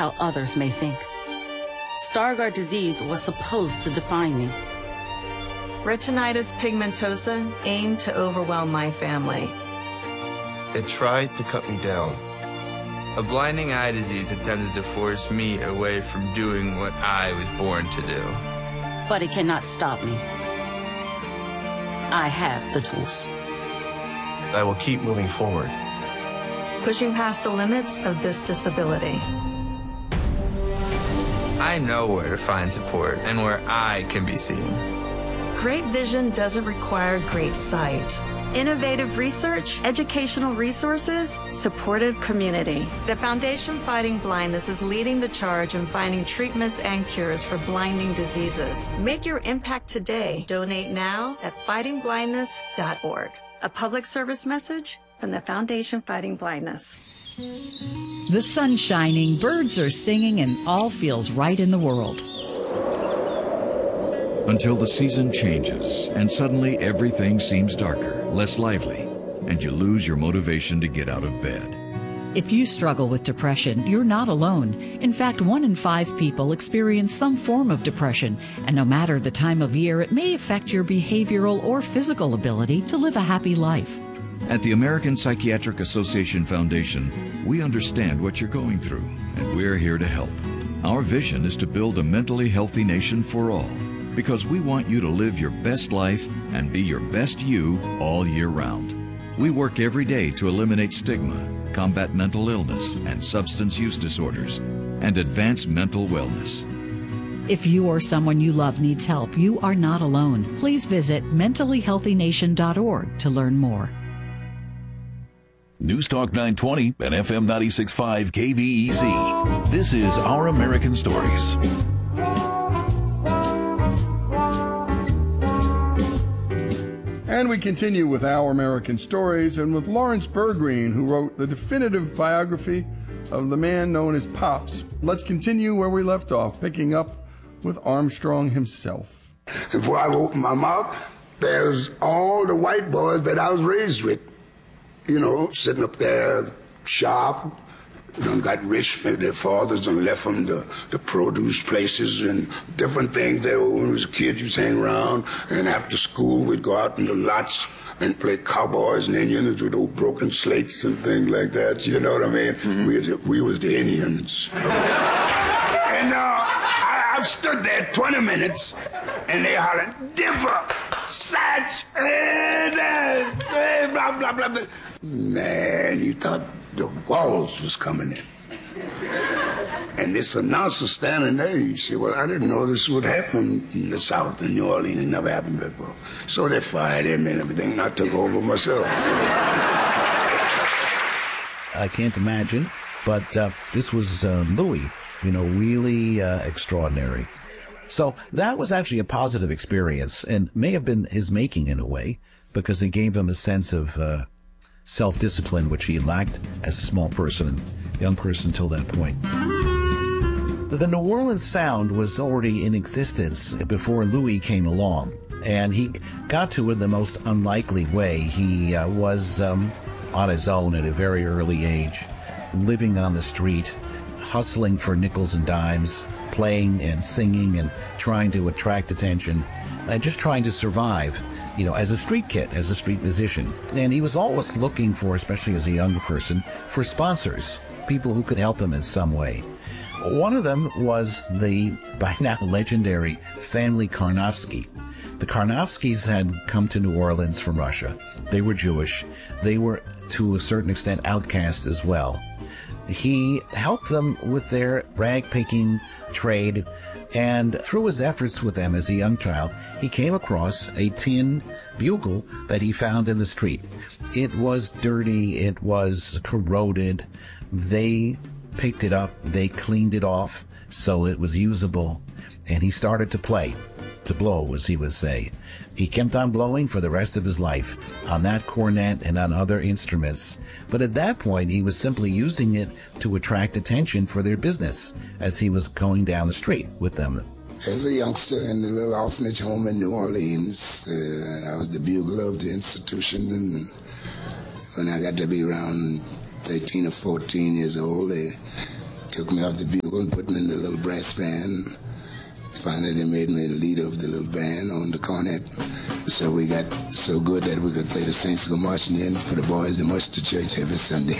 how others may think. Stargardt disease was supposed to define me. Retinitis pigmentosa aimed to overwhelm my family. It tried to cut me down. A blinding eye disease attempted to force me away from doing what I was born to do. But it cannot stop me. I have the tools. I will keep moving forward. Pushing past the limits of this disability. I know where to find support and where I can be seen. Great vision doesn't require great sight. Innovative research, educational resources, supportive community. The Foundation Fighting Blindness is leading the charge in finding treatments and cures for blinding diseases. Make your impact today. Donate now at fightingblindness.org. A public service message from the Foundation Fighting Blindness. The sun's shining, birds are singing, and all feels right in the world. Until the season changes and suddenly everything seems darker, less lively, and you lose your motivation to get out of bed. If you struggle with depression, you're not alone. In fact, 1 in 5 people experience some form of depression, and no matter the time of year, it may affect your behavioral or physical ability to live a happy life. At the American Psychiatric Association Foundation, we understand what you're going through, and we're here to help. Our vision is to build a mentally healthy nation for all, because we want you to live your best life and be your best you all year round. We work every day to eliminate stigma, combat mental illness and substance use disorders, and advance mental wellness. If you or someone you love needs help, you are not alone. Please visit mentallyhealthynation.org to learn more. News Talk 920 and FM 96.5 KVEC. This is Our American Stories. And we continue with Our American Stories and with Lawrence Bergreen, who wrote the definitive biography of the man known as Pops. Let's continue where we left off, picking up with Armstrong himself. Before I opened my mouth, there's all the white boys that I was raised with. You know, sitting up there, sharp, done got rich, maybe their fathers done left them the produce places and different things. They, when we was kids, you hang around, and after school, we'd go out in the lots and play cowboys and Indians with old broken slates and things like that. You know what I mean? Mm-hmm. We was the Indians. And I've stood there 20 minutes, and they hollering, Dipper, Satch, blah, blah, blah, blah. Man, you thought the walls was coming in. And this announcer standing there, you say, well, I didn't know this would happen in the South in New Orleans. It never happened before. So they fired him and everything, and I took over myself. I can't imagine, but this was Louis, really extraordinary. So that was actually a positive experience and may have been his making in a way, because it gave him a sense of self-discipline, which he lacked as a small person and young person until that point. The New Orleans sound was already in existence before Louis came along, and he got to it in the most unlikely way. He was on his own at a very early age, living on the street, hustling for nickels and dimes, playing and singing and trying to attract attention, and just trying to survive, as a street kid, as a street musician. And he was always looking for, especially as a younger person, for sponsors, people who could help him in some way. One of them was the, by now, legendary family Karnofsky. The Karnofskys had come to New Orleans from Russia. They were Jewish. They were, to a certain extent, outcasts as well. He helped them with their rag-picking trade, and through his efforts with them as a young child, he came across a tin bugle that he found in the street. It was dirty, it was corroded. They picked it up, they cleaned it off so it was usable, and he started to play, to blow, as he would say. He kept on blowing for the rest of his life on that cornet and on other instruments. But at that point, he was simply using it to attract attention for their business as he was going down the street with them. As a youngster in the little orphanage home in New Orleans, I was the bugle of the institution. And when I got to be around 13 or 14 years old, they took me off the bugle and put me in the little brass band. Finally, they made me the leader of the little band on the cornet. So we got so good that we could play the Saints Go Marching In for the boys that march to church every Sunday.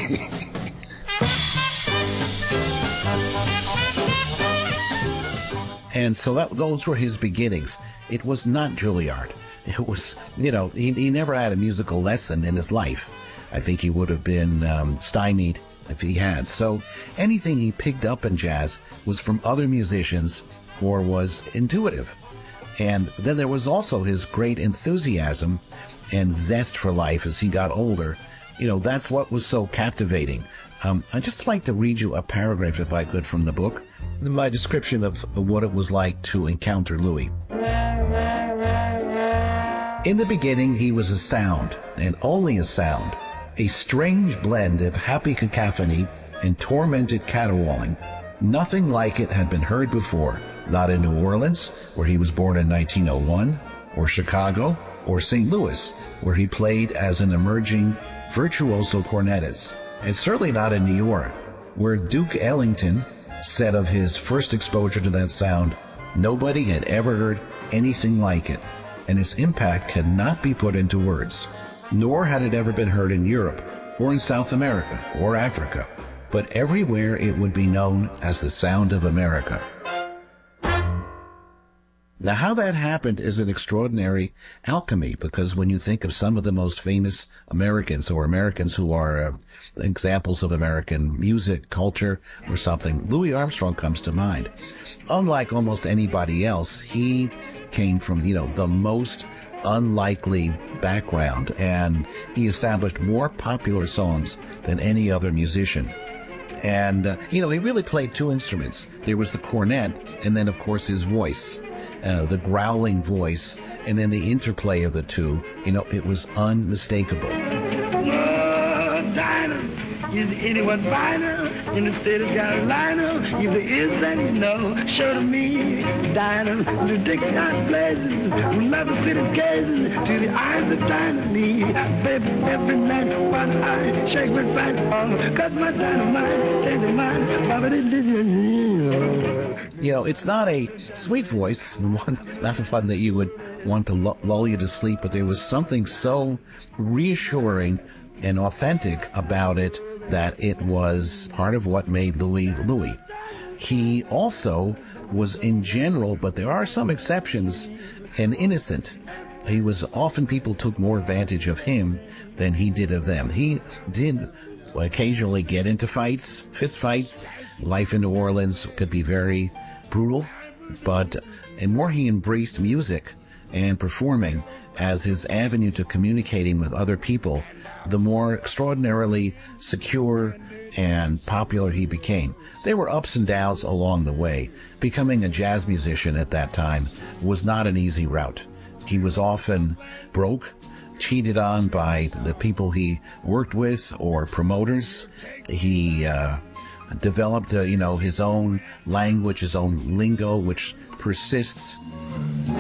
And so those were his beginnings. It was not Juilliard. It was, he never had a musical lesson in his life. I think he would have been stymied if he had. So anything he picked up in jazz was from other musicians or was intuitive. And then there was also his great enthusiasm and zest for life as he got older. That's what was so captivating. I'd just like to read you a paragraph, if I could, from the book, my description of what it was like to encounter Louis. In the beginning, he was a sound, and only a sound, a strange blend of happy cacophony and tormented caterwauling. Nothing like it had been heard before, not in New Orleans, where he was born in 1901, or Chicago, or St. Louis, where he played as an emerging virtuoso cornetist, and certainly not in New York, where Duke Ellington said of his first exposure to that sound, nobody had ever heard anything like it, and its impact cannot be put into words. Nor had it ever been heard in Europe, or in South America, or Africa, but everywhere it would be known as the sound of America. Now, how that happened is an extraordinary alchemy, because when you think of some of the most famous Americans, or Americans who are examples of American music, culture, or something, Louis Armstrong comes to mind. Unlike almost anybody else, he came from, the most unlikely background, and he established more popular songs than any other musician. And, he really played two instruments. There was the cornet, and then, of course, his voice, the growling voice, and then the interplay of the two. It was unmistakable. Is anyone finer in the state of Carolina? If there is, then you know, show to me. Dinah, to take out places, we love the city gazing to the eyes of Dinah me. Baby, every night while I shake my fight on, cause my dynamite change your mind. It's not a sweet voice. It's not the fun that you would want to lull you to sleep, but there was something so reassuring and authentic about it that it was part of what made Louis Louis. He also was, in general, but there are some exceptions, an innocent. He was often, people took more advantage of him than he did of them. He did occasionally get into fights, fist fights. Life in New Orleans could be very brutal, but the more he embraced music and performing as his avenue to communicating with other people, the more extraordinarily secure and popular he became. There were ups and downs along the way. Becoming a jazz musician at that time was not an easy route. He was often broke, cheated on by the people he worked with or promoters. He developed, his own language, his own lingo, which persists